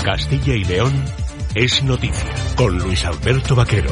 Castilla y León es noticia, con Luis Alberto Vaquero.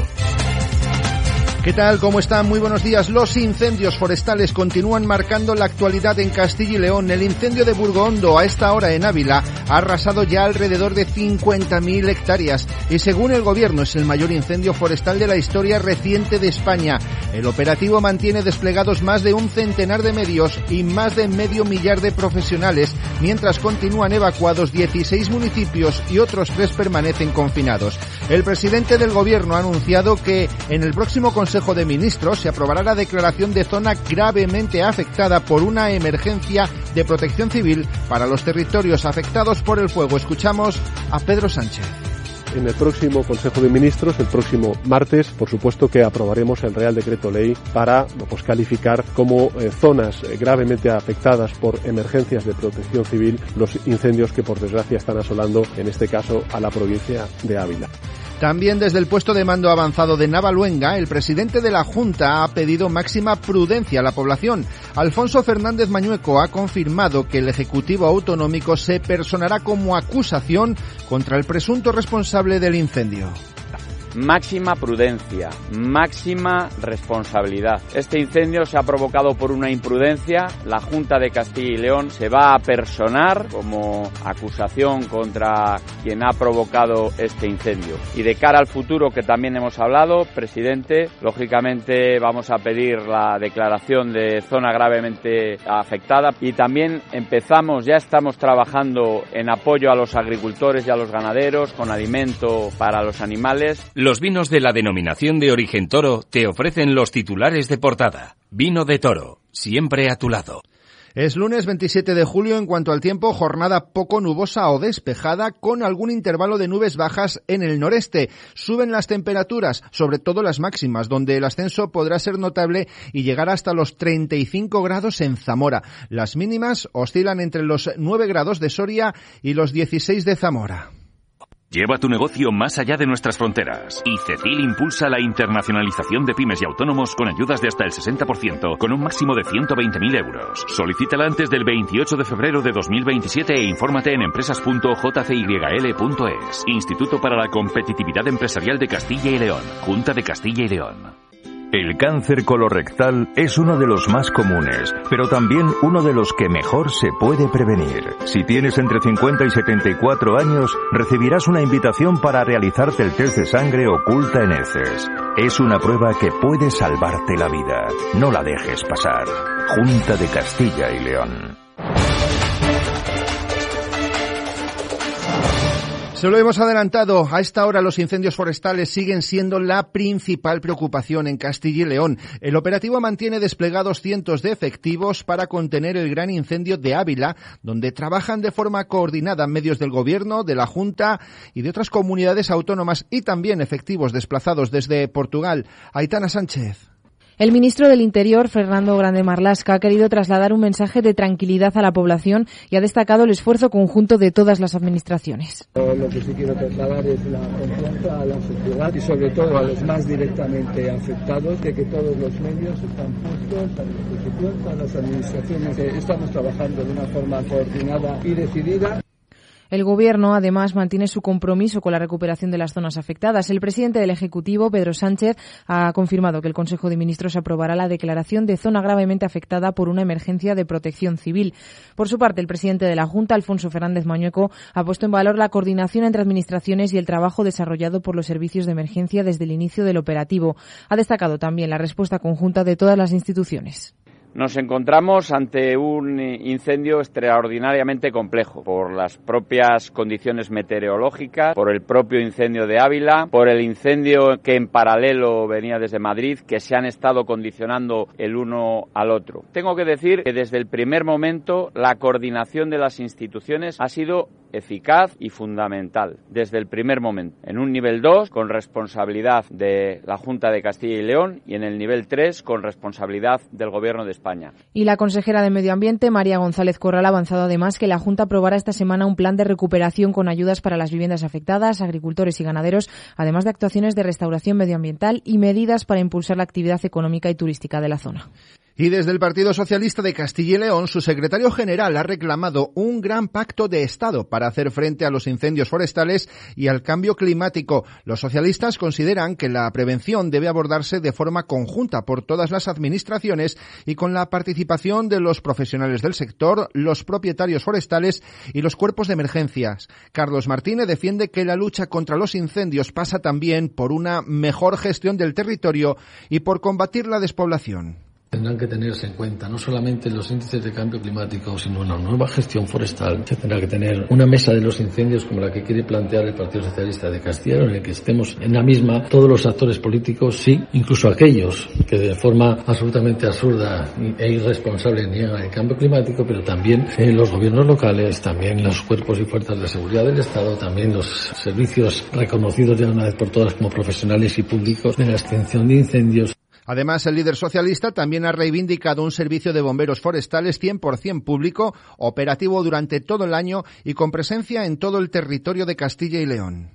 ¿Qué tal? ¿Cómo están? Muy buenos días. Los incendios forestales continúan marcando la actualidad en Castilla y León. El incendio de Burgondo, a esta hora en Ávila, ha arrasado ya alrededor de 50.000 hectáreas y según el gobierno es el mayor incendio forestal de la historia reciente de España. El operativo mantiene desplegados más de un centenar de medios y más de medio millar de profesionales, mientras continúan evacuados 16 municipios y otros 3 permanecen confinados. El presidente del gobierno ha anunciado que en el próximo Consejo de Ministros se aprobará la declaración de zona gravemente afectada por una emergencia de protección civil para los territorios afectados por el fuego. Escuchamos a Pedro Sánchez. En el próximo Consejo de Ministros, el próximo martes, por supuesto que aprobaremos el Real Decreto Ley para calificar como zonas gravemente afectadas por emergencias de protección civil los incendios que por desgracia están asolando, en este caso, a la provincia de Ávila. También desde el puesto de mando avanzado de Navaluenga, el presidente de la Junta ha pedido máxima prudencia a la población. Alfonso Fernández Mañueco ha confirmado que el Ejecutivo Autonómico se personará como acusación contra el presunto responsable del incendio. Máxima prudencia, máxima responsabilidad. Este incendio se ha provocado por una imprudencia. La Junta de Castilla y León se va a personar como acusación contra quien ha provocado este incendio. Y de cara al futuro, que también hemos hablado, presidente, lógicamente vamos a pedir la declaración de zona gravemente afectada y también ya estamos trabajando en apoyo a los agricultores y a los ganaderos con alimento para los animales. Los vinos de la denominación de origen Toro te ofrecen los titulares de portada. Vino de Toro, siempre a tu lado. Es lunes 27 de julio. En cuanto al tiempo, jornada poco nubosa o despejada con algún intervalo de nubes bajas en el noreste. Suben las temperaturas, sobre todo las máximas, donde el ascenso podrá ser notable y llegar hasta los 35 grados en Zamora. Las mínimas oscilan entre los 9 grados de Soria y los 16 de Zamora. Lleva tu negocio más allá de nuestras fronteras. ICECIL impulsa la internacionalización de pymes y autónomos con ayudas de hasta el 60%, con un máximo de 120.000 euros. Solicítala antes del 28 de febrero de 2027 e infórmate en empresas.jcyl.es. Instituto para la Competitividad Empresarial de Castilla y León. Junta de Castilla y León. El cáncer colorectal es uno de los más comunes, pero también uno de los que mejor se puede prevenir. Si tienes entre 50 y 74 años, recibirás una invitación para realizarte el test de sangre oculta en heces. Es una prueba que puede salvarte la vida. No la dejes pasar. Junta de Castilla y León. Se lo hemos adelantado, a esta hora los incendios forestales siguen siendo la principal preocupación en Castilla y León. El operativo mantiene desplegados cientos de efectivos para contener el gran incendio de Ávila, donde trabajan de forma coordinada medios del Gobierno, de la Junta y de otras comunidades autónomas y también efectivos desplazados desde Portugal. Aitana Sánchez. El ministro del Interior, Fernando Grande Marlaska, ha querido trasladar un mensaje de tranquilidad a la población y ha destacado el esfuerzo conjunto de todas las administraciones. Lo que sí quiero trasladar es la confianza a la sociedad y sobre todo a los más directamente afectados, de que todos los medios están puestos a disposición, todas las administraciones estamos trabajando de una forma coordinada y decidida. El Gobierno, además, mantiene su compromiso con la recuperación de las zonas afectadas. El presidente del Ejecutivo, Pedro Sánchez, ha confirmado que el Consejo de Ministros aprobará la declaración de zona gravemente afectada por una emergencia de protección civil. Por su parte, el presidente de la Junta, Alfonso Fernández Mañueco, ha puesto en valor la coordinación entre administraciones y el trabajo desarrollado por los servicios de emergencia desde el inicio del operativo. Ha destacado también la respuesta conjunta de todas las instituciones. Nos encontramos ante un incendio extraordinariamente complejo por las propias condiciones meteorológicas, por el propio incendio de Ávila, por el incendio que en paralelo venía desde Madrid, que se han estado condicionando el uno al otro. Tengo que decir que desde el primer momento la coordinación de las instituciones ha sido eficaz y fundamental desde el primer momento. En un nivel 2 con responsabilidad de la Junta de Castilla y León y en el nivel 3 con responsabilidad del Gobierno de España. Y la consejera de Medio Ambiente, María González Corral, ha avanzado además que la Junta aprobará esta semana un plan de recuperación con ayudas para las viviendas afectadas, agricultores y ganaderos, además de actuaciones de restauración medioambiental y medidas para impulsar la actividad económica y turística de la zona. Y desde el Partido Socialista de Castilla y León, su secretario general ha reclamado un gran pacto de Estado para hacer frente a los incendios forestales y al cambio climático. Los socialistas consideran que la prevención debe abordarse de forma conjunta por todas las administraciones y con la participación de los profesionales del sector, los propietarios forestales y los cuerpos de emergencias. Carlos Martínez defiende que la lucha contra los incendios pasa también por una mejor gestión del territorio y por combatir la despoblación. Tendrán que tenerse en cuenta no solamente los índices de cambio climático, sino una nueva gestión forestal. Se tendrá que tener una mesa de los incendios como la que quiere plantear el Partido Socialista de Castilla y León, en el que estemos en la misma todos los actores políticos, sí, incluso aquellos que de forma absolutamente absurda e irresponsable niegan el cambio climático, pero también los gobiernos locales, también los cuerpos y fuerzas de seguridad del Estado, también los servicios reconocidos de una vez por todas como profesionales y públicos de la extinción de incendios. Además, el líder socialista también ha reivindicado un servicio de bomberos forestales 100% público, operativo durante todo el año y con presencia en todo el territorio de Castilla y León.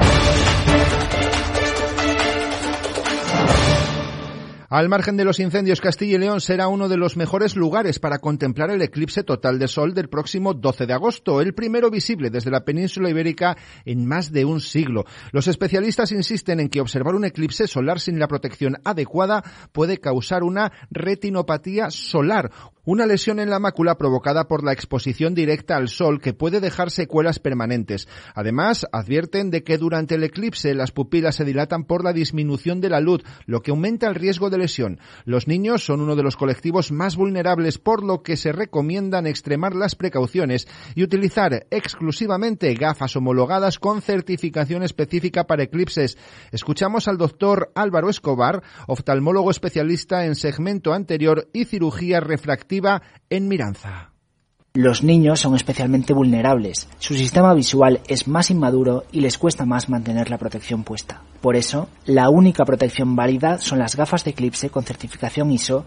Al margen de los incendios, Castilla y León será uno de los mejores lugares para contemplar el eclipse total de sol del próximo 12 de agosto, el primero visible desde la península ibérica en más de un siglo. Los especialistas insisten en que observar un eclipse solar sin la protección adecuada puede causar una retinopatía solar, una lesión en la mácula provocada por la exposición directa al sol que puede dejar secuelas permanentes. Además, advierten de que durante el eclipse las pupilas se dilatan por la disminución de la luz, lo que aumenta el riesgo de lesión. Los niños son uno de los colectivos más vulnerables, por lo que se recomiendan extremar las precauciones y utilizar exclusivamente gafas homologadas con certificación específica para eclipses. Escuchamos al doctor Álvaro Escobar, oftalmólogo especialista en segmento anterior y cirugía refractiva en Miranza. Los niños son especialmente vulnerables. Su sistema visual es más inmaduro y les cuesta más mantener la protección puesta. Por eso, la única protección válida son las gafas de eclipse con certificación ISO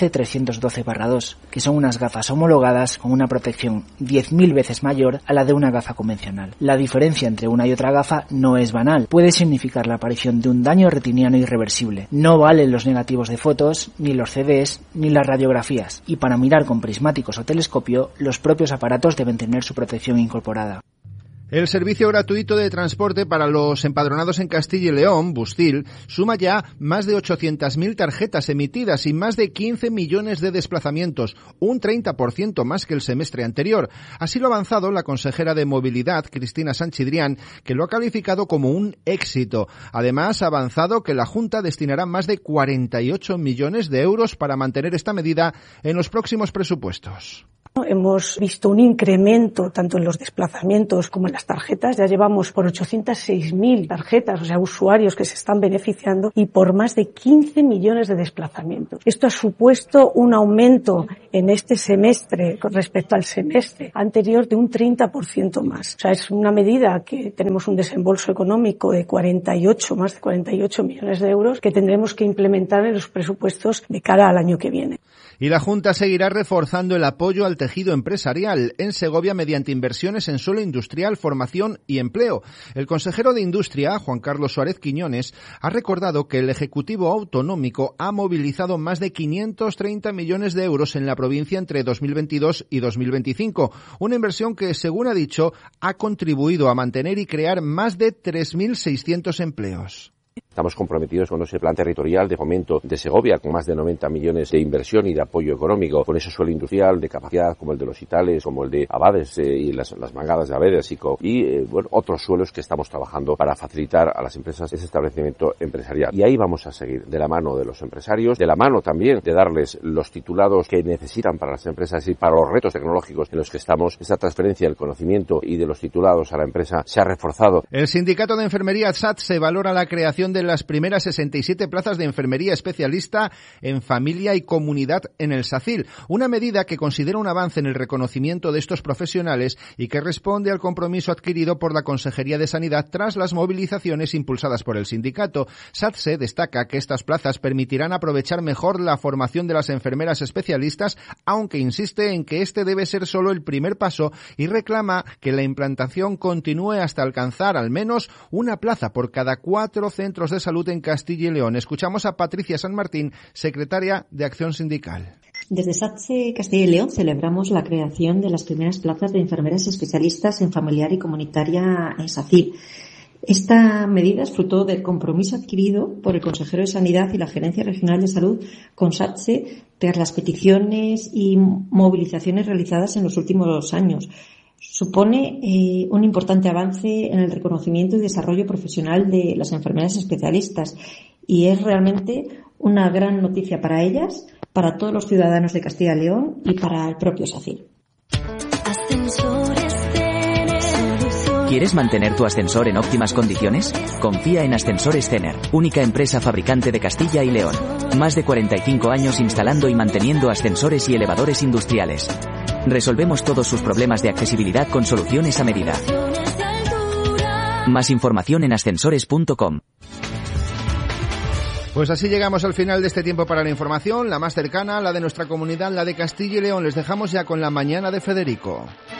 12312/2, que son unas gafas homologadas con una protección 10.000 veces mayor a la de una gafa convencional. La diferencia entre una y otra gafa no es banal. Puede significar la aparición de un daño retiniano irreversible. No valen los negativos de fotos, ni los CDs, ni las radiografías. Y para mirar con prismáticos o telescopio, los propios aparatos deben tener su protección incorporada. El servicio gratuito de transporte para los empadronados en Castilla y León, Bustil, suma ya más de 800.000 tarjetas emitidas y más de 15 millones de desplazamientos, un 30% más que el semestre anterior. Así lo ha avanzado la consejera de Movilidad, Cristina Sanchidrián, que lo ha calificado como un éxito. Además, ha avanzado que la Junta destinará más de 48 millones de euros para mantener esta medida en los próximos presupuestos. Hemos visto un incremento tanto en los desplazamientos como en las tarjetas. Ya llevamos por 806.000 tarjetas, o sea, usuarios que se están beneficiando, y por más de 15 millones de desplazamientos. Esto ha supuesto un aumento en este semestre con respecto al semestre anterior de un 30% más. O sea, es una medida que tenemos un desembolso económico de más de 48 millones de euros que tendremos que implementar en los presupuestos de cara al año que viene. Y la Junta seguirá reforzando el apoyo al tejido empresarial en Segovia mediante inversiones en suelo industrial, formación y empleo. El consejero de Industria, Juan Carlos Suárez Quiñones, ha recordado que el Ejecutivo Autonómico ha movilizado más de 530 millones de euros en la provincia entre 2022 y 2025, una inversión que, según ha dicho, ha contribuido a mantener y crear más de 3.600 empleos. Estamos comprometidos con ese plan territorial de fomento de Segovia, con más de 90 millones de inversión y de apoyo económico, con ese suelo industrial de capacidad como el de los Itales, como el de Abades y las mangadas de Abades y otros suelos que estamos trabajando para facilitar a las empresas ese establecimiento empresarial. Y ahí vamos a seguir, de la mano de los empresarios, de la mano también de darles los titulados que necesitan para las empresas y para los retos tecnológicos en los que estamos. Esa transferencia del conocimiento y de los titulados a la empresa se ha reforzado. El Sindicato de Enfermería SATSE valora la creación de las primeras 67 plazas de enfermería especialista en familia y comunidad en el SACIL, una medida que considera un avance en el reconocimiento de estos profesionales y que responde al compromiso adquirido por la Consejería de Sanidad tras las movilizaciones impulsadas por el sindicato. SATSE destaca que estas plazas permitirán aprovechar mejor la formación de las enfermeras especialistas, aunque insiste en que este debe ser solo el primer paso y reclama que la implantación continúe hasta alcanzar al menos una plaza por cada 4 centros centros de salud en Castilla y León. Escuchamos a Patricia San Martín, secretaria de Acción Sindical. Desde SATSE Castilla y León celebramos la creación de las primeras plazas de enfermeras especialistas en familiar y comunitaria en SACIL. Esta medida es fruto del compromiso adquirido por el consejero de Sanidad y la Gerencia Regional de Salud con SATSE tras las peticiones y movilizaciones realizadas en los últimos años. Supone un importante avance en el reconocimiento y desarrollo profesional de las enfermeras especialistas y es realmente una gran noticia para ellas, para todos los ciudadanos de Castilla y León y para el propio SACIL. ¿Quieres mantener tu ascensor en óptimas condiciones? Confía en Ascensores Cener, única empresa fabricante de Castilla y León. Más de 45 años instalando y manteniendo ascensores y elevadores industriales. Resolvemos todos sus problemas de accesibilidad con soluciones a medida. Más información en ascensores.com. Pues así llegamos al final de este tiempo para la información, la más cercana, la de nuestra comunidad, la de Castilla y León. Les dejamos ya con la mañana de Federico.